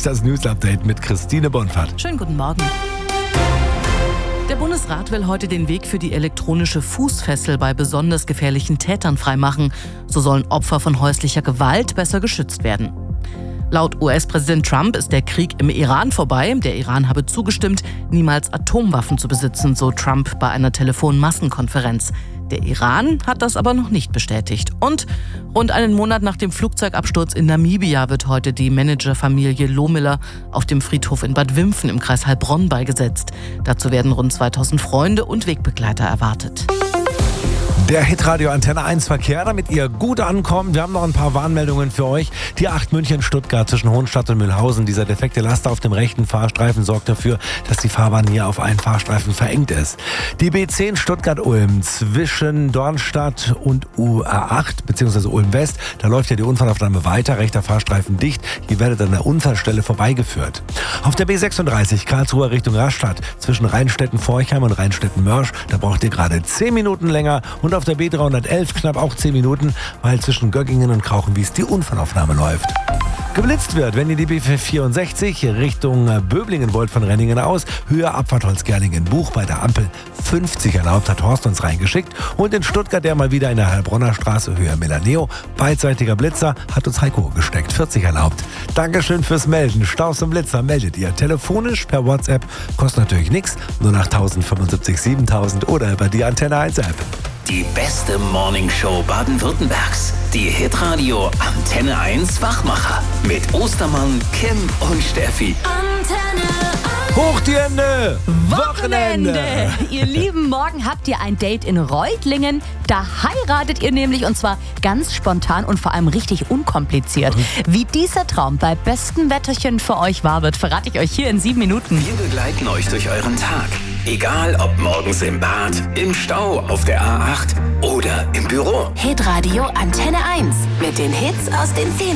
Jetzt das News-Update mit Christine Bonfart. Schönen guten Morgen. Der Bundesrat will heute den Weg für die elektronische Fußfessel bei besonders gefährlichen Tätern freimachen. So sollen Opfer von häuslicher Gewalt besser geschützt werden. Laut US-Präsident Trump ist der Krieg im Iran vorbei. Der Iran habe zugestimmt, niemals Atomwaffen zu besitzen, so Trump bei einer Telefonmassenkonferenz. Der Iran hat das aber noch nicht bestätigt. Und rund einen Monat nach dem Flugzeugabsturz in Namibia wird heute die Managerfamilie Lohmiller auf dem Friedhof in Bad Wimpfen im Kreis Heilbronn beigesetzt. Dazu werden rund 2000 Freunde und Wegbegleiter erwartet. Der Hitradio Antenne 1 Verkehr, damit ihr gut ankommt. Wir haben noch ein paar Warnmeldungen für euch. Die 8 München-Stuttgart zwischen Hohenstadt und Mühlhausen. Dieser defekte Laster auf dem rechten Fahrstreifen sorgt dafür, dass die Fahrbahn hier auf einen Fahrstreifen verengt ist. Die B10 Stuttgart-Ulm zwischen Dornstadt und UA8 bzw. Ulm-West. Da läuft ja die Unfallaufnahme weiter. Rechter Fahrstreifen dicht. Ihr werdet an der Unfallstelle vorbeigeführt. Auf der B36 Karlsruhe Richtung Rastatt zwischen Rheinstetten-Forchheim und Rheinstetten-Mörsch. Da braucht ihr gerade 10 Minuten länger. Und auf der B311 knapp auch 10 Minuten, weil zwischen Göggingen und Krauchenwies die Unfallaufnahme läuft. Geblitzt wird, wenn ihr die B64 Richtung Böblingen wollt von Renningen aus, Höhe Abfahrt Holzgerlingen-Buch bei der Ampel 50 erlaubt, hat Horst uns reingeschickt. Und in Stuttgart der mal wieder in der Heilbronner Straße, Höhe Melaneo, beidseitiger Blitzer, hat uns Heiko gesteckt, 40 erlaubt. Dankeschön fürs Melden. Staus und Blitzer meldet ihr telefonisch per WhatsApp, kostet natürlich nichts, nur nach 1075 7000 oder über die Antenne 1 App. Die beste Morningshow Baden-Württembergs. Die Hitradio Antenne 1 Wachmacher. Mit Ostermann, Kim und Steffi. Antenne 1. Hoch die Hände! Wochenende! Ihr Lieben, morgen habt ihr ein Date in Reutlingen. Da heiratet ihr nämlich, und zwar ganz spontan und vor allem richtig unkompliziert. Wie dieser Traum bei bestem Wetterchen für euch wahr wird, verrate ich euch hier in 7 Minuten. Wir begleiten euch durch euren Tag. Egal ob morgens im Bad, im Stau, auf der A8 oder im Büro. Hitradio Antenne 1 mit den Hits aus den 10